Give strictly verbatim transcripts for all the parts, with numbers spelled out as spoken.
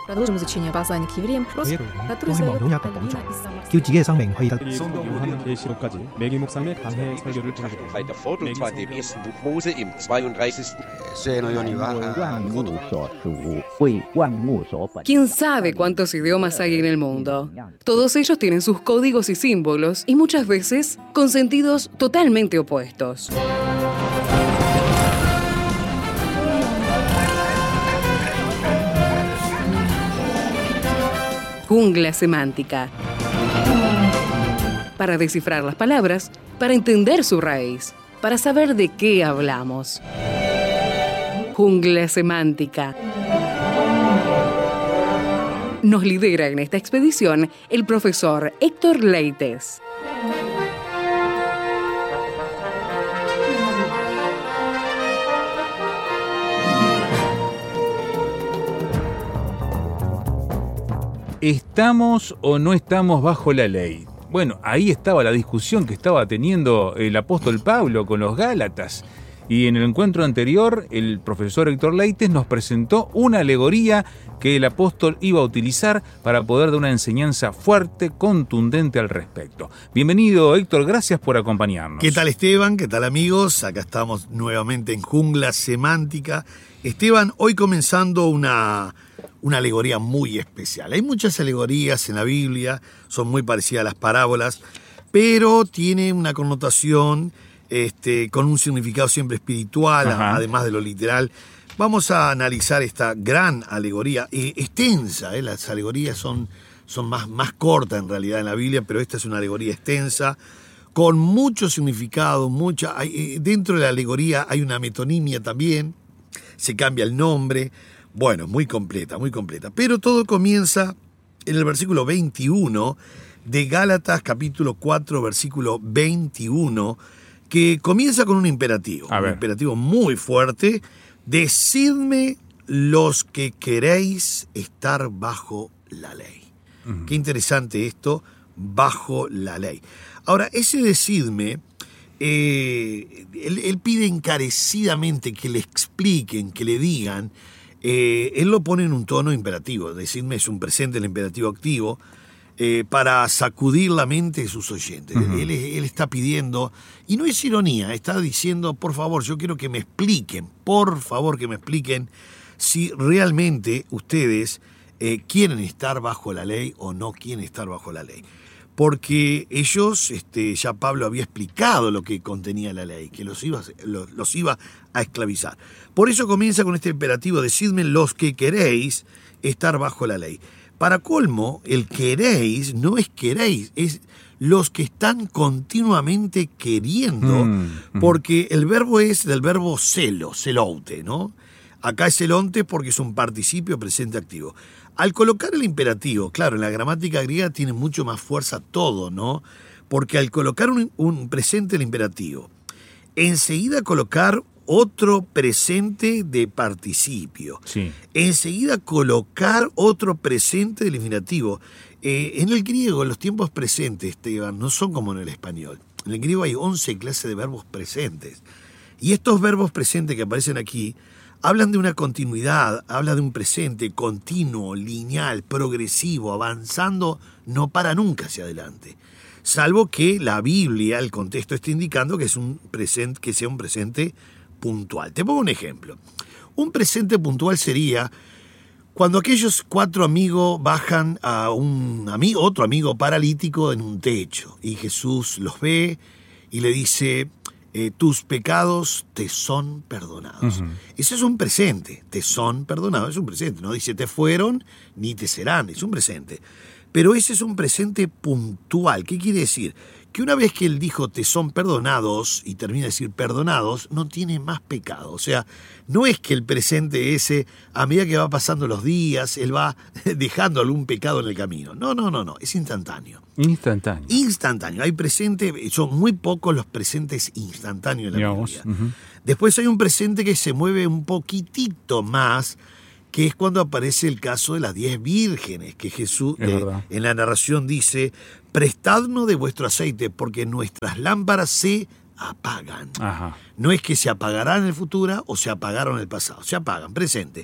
Продолжим изучение послания к евреям, который 소위 농약 봉종. 교직의 성명 회의 성경 요한 계시록까지 매기 목사님의 강해 설교를 전해드립니다. Bei der Foto zwar dem ersten Buch Mose im zweiunddreißigsten ¿Quién sabe cuántos idiomas hay en el mundo? Todos ellos tienen sus códigos y símbolos y muchas veces con sentidos totalmente opuestos. Jungla semántica. Para descifrar las palabras, para entender su raíz, para saber de qué hablamos. Jungla semántica. Nos lidera en esta expedición el profesor Héctor Leites. ¿Estamos o no estamos bajo la ley? Bueno, ahí estaba la discusión que estaba teniendo el apóstol Pablo con los Gálatas. Y en el encuentro anterior, el profesor Héctor Leites nos presentó una alegoría que el apóstol iba a utilizar para poder dar una enseñanza fuerte, contundente al respecto. Bienvenido, Héctor, gracias por acompañarnos. ¿Qué tal, Esteban? ¿Qué tal, amigos? Acá estamos nuevamente en Jungla Semántica. Esteban, hoy comenzando una... una alegoría muy especial. Hay muchas alegorías en la Biblia, son muy parecidas a las parábolas, pero tiene una connotación este, con un significado siempre espiritual, Ajá. además de lo literal. Vamos a analizar esta gran alegoría, eh, extensa, eh, las alegorías son, son más, más cortas en realidad en la Biblia, pero esta es una alegoría extensa, con mucho significado, mucha, hay, eh, dentro de la alegoría hay una metonimia también, se cambia el nombre. Bueno, muy completa, muy completa. Pero todo comienza en el versículo veintiuno de Gálatas, capítulo cuatro, versículo veintiuno, que comienza con un imperativo. A ver. Un imperativo muy fuerte. Decidme los que queréis estar bajo la ley. Uh-huh. Qué interesante esto, bajo la ley. Ahora, ese decidme... Eh, él, él pide encarecidamente que le expliquen, que le digan. Eh, él lo pone en un tono imperativo, decidme es un presente, el imperativo activo, eh, para sacudir la mente de sus oyentes. Uh-huh. Él, él está pidiendo, y no es ironía, está diciendo, por favor, yo quiero que me expliquen, por favor que me expliquen si realmente ustedes eh, quieren estar bajo la ley o no quieren estar bajo la ley. Porque ellos, este, ya Pablo había explicado lo que contenía la ley, que los iba, los, los iba a esclavizar. Por eso comienza con este imperativo, decidme los que queréis estar bajo la ley. Para colmo, el queréis no es queréis, es los que están continuamente queriendo, mm, porque el verbo es del verbo celo, celoute, ¿no? Acá es celonte porque es un participio presente activo. Al colocar el imperativo, claro, en la gramática griega tiene mucho más fuerza todo, ¿no? Porque al colocar un, un presente el imperativo, enseguida colocar otro presente de participio, sí. enseguida colocar otro presente del infinitivo. Eh, en el griego, los tiempos presentes, Esteban, no son como en el español. En el griego hay once clases de verbos presentes. Y estos verbos presentes que aparecen aquí hablan de una continuidad, habla de un presente continuo, lineal, progresivo, avanzando, no para nunca hacia adelante. Salvo que la Biblia, el contexto está indicando que es un presente, que sea un presente puntual. Te pongo un ejemplo. Un presente puntual sería cuando aquellos cuatro amigos bajan a un amigo, otro amigo paralítico en un techo y Jesús los ve y le dice... Eh, tus pecados te son perdonados. Uh-huh. Ese es un presente, te son perdonados, es un presente. No dice te fueron ni te serán, es un presente. Pero ese es un presente puntual. ¿Qué quiere decir? Que una vez que él dijo te son perdonados y termina de decir perdonados, no tiene más pecado. O sea, no es que el presente ese, a medida que va pasando los días, él va dejando algún pecado en el camino. No, no, no, no, es instantáneo. Instantáneo. Instantáneo. Hay presente, son muy pocos los presentes instantáneos en la Digamos, Biblia. uh-huh. Después hay un presente que se mueve un poquitito más, que es cuando aparece el caso de las diez vírgenes, que Jesús eh, en la narración dice, prestadnos de vuestro aceite, porque nuestras lámparas se apagan. Ajá. No es que se apagarán en el futuro o se apagaron en el pasado, se apagan, presente.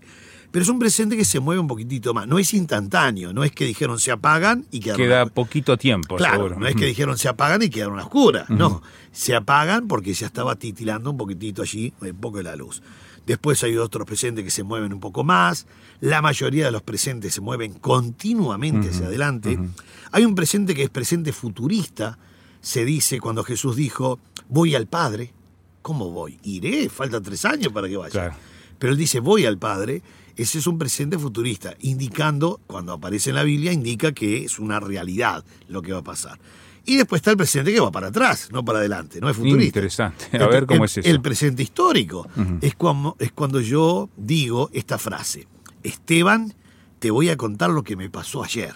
Pero es un presente que se mueve un poquitito más. No es instantáneo, no es que dijeron se apagan y quedaron... Queda poquito tiempo, claro, seguro. no es que dijeron se apagan y quedaron oscuras. Uh-huh. No, se apagan porque ya estaba titilando un poquitito allí, un poco de la luz. Después hay otros presentes que se mueven un poco más. La mayoría de los presentes se mueven continuamente uh-huh. hacia adelante. Uh-huh. Hay un presente que es presente futurista. Se dice cuando Jesús dijo, voy al Padre. ¿Cómo voy? Iré, faltan tres años para que vaya. Claro. Pero él dice, voy al Padre. Ese es un presente futurista, indicando, cuando aparece en la Biblia, indica que es una realidad lo que va a pasar. Y después está el presente que va para atrás, no para adelante, no es futurista. Interesante. A ver cómo el, es eso. El presente histórico uh-huh. es, cuando, es cuando yo digo esta frase. Esteban, te voy a contar lo que me pasó ayer.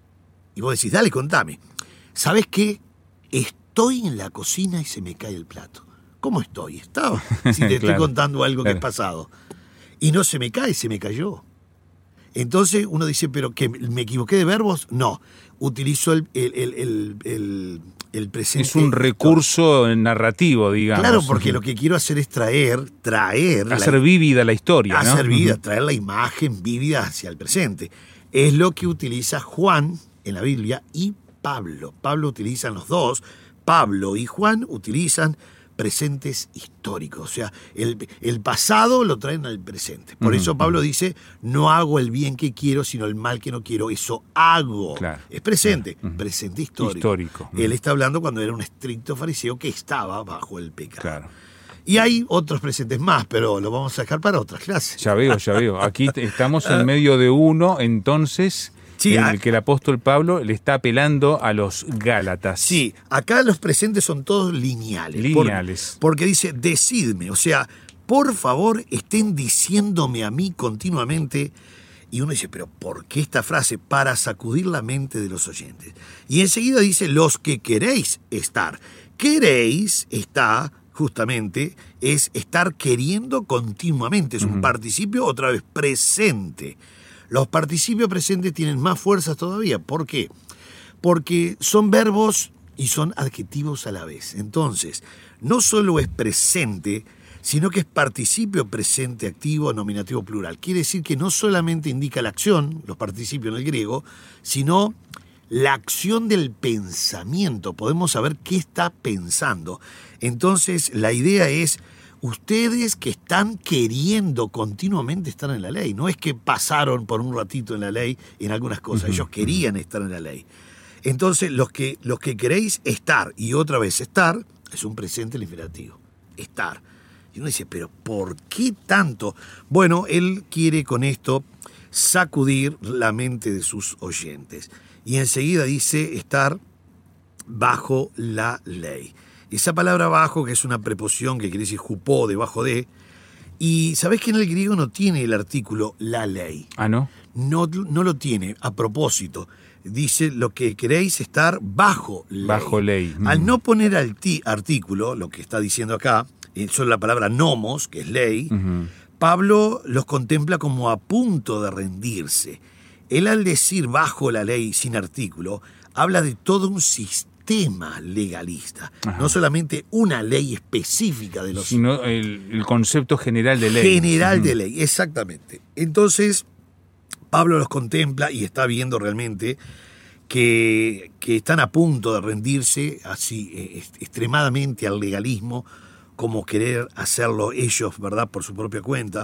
Y vos decís, dale, contame. ¿Sabés qué? Estoy en la cocina y se me cae el plato. ¿Cómo estoy? Estaba. Si te claro, estoy contando algo claro. que es pasado. Y no se me cae, se me cayó. Entonces uno dice, ¿pero qué? ¿Me equivoqué de verbos? No. Utilizo el, el, el, el, el, el presente. Es un recurso narrativo, digamos. Claro, porque lo que quiero hacer es traer, traer... Hacer la, vívida la historia, ¿no? Hacer vívida, uh-huh. traer la imagen vívida hacia el presente. Es lo que utiliza Juan en la Biblia y Pablo. Pablo utilizan los dos. Pablo y Juan utilizan presentes históricos, o sea, el, el pasado lo traen al presente. Por uh-huh. eso Pablo dice, no hago el bien que quiero, sino el mal que no quiero, eso hago. Claro. Es presente, claro. uh-huh. presente histórico. histórico. Uh-huh. Él está hablando cuando era un estricto fariseo que estaba bajo el pecado. Claro. Y hay otros presentes más, pero lo vamos a dejar para otras clases. Ya veo, ya veo. Aquí estamos en medio de uno, entonces... Sí, en el que el apóstol Pablo le está apelando a los Gálatas. Sí, acá los presentes son todos lineales. Lineales. Por, porque dice, decidme, o sea, por favor estén diciéndome a mí continuamente. Y uno dice, pero ¿por qué esta frase? Para sacudir la mente de los oyentes. Y enseguida dice, los que queréis estar. Queréis está, justamente, es estar queriendo continuamente. Es un uh-huh. participio, otra vez, presente. Los participios presentes tienen más fuerzas todavía. ¿Por qué? Porque son verbos y son adjetivos a la vez. Entonces, no solo es presente, sino que es participio presente activo, nominativo plural. Quiere decir que no solamente indica la acción, los participios en el griego, sino la acción del pensamiento. Podemos saber qué está pensando. Entonces, la idea es... Ustedes que están queriendo continuamente estar en la ley, no es que pasaron por un ratito en la ley en algunas cosas, uh-huh. ellos querían estar en la ley. Entonces, los que, los que queréis estar, y otra vez estar, es un presente el imperativo, estar. Y uno dice, pero ¿por qué tanto? Bueno, él quiere con esto sacudir la mente de sus oyentes. Y enseguida dice estar bajo la ley. Esa palabra bajo, que es una preposición que quiere decir jupó, debajo de, y ¿sabés que en el griego no tiene el artículo la ley? Ah, ¿no? No, no lo tiene, a propósito. Dice lo que queréis estar bajo ley. Bajo ley. Mm. Al no poner alti, artículo, lo que está diciendo acá, solo la palabra nomos, que es ley, uh-huh. Pablo los contempla como a punto de rendirse. Él al decir bajo la ley sin artículo, habla de todo un sistema tema legalista, Ajá. no solamente una ley específica de los... Sino el, el concepto general de ley. General uh-huh. de ley, exactamente. Entonces, Pablo los contempla y está viendo realmente que, que están a punto de rendirse así eh, extremadamente al legalismo, como querer hacerlo ellos, ¿verdad?, por su propia cuenta.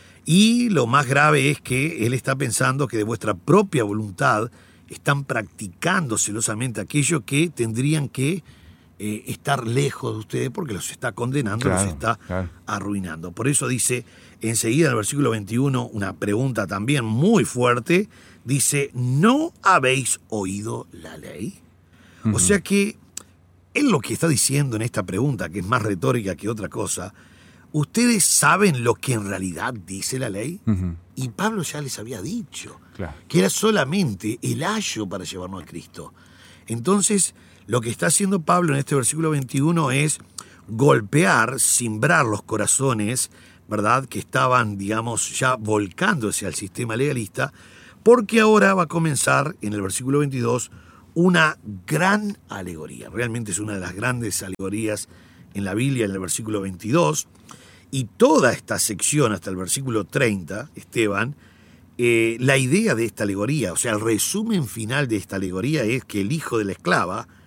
Y lo más grave es que él está pensando que de vuestra propia voluntad están practicando celosamente aquello que tendrían que eh, estar lejos de ustedes porque los está condenando, claro, los está claro. arruinando. Por eso dice enseguida en el versículo veintiuno una pregunta también muy fuerte, dice, ¿no habéis oído la ley? Uh-huh. O sea que él lo que está diciendo en esta pregunta, que es más retórica que otra cosa, ¿ustedes saben lo que en realidad dice la ley? Uh-huh. Y Pablo ya les había dicho claro. que era solamente el ayo para llevarnos a Cristo. Entonces, lo que está haciendo Pablo en este versículo veintiuno es golpear, cimbrar los corazones, ¿verdad?, que estaban, digamos, ya volcándose al sistema legalista, porque ahora va a comenzar, en el versículo veintidós, una gran alegoría. Realmente es una de las grandes alegorías en la Biblia, en el versículo veintidós, y toda esta sección hasta el versículo treinta, Esteban, eh, la idea de esta alegoría, o sea, el resumen final de esta alegoría es que el hijo de la esclava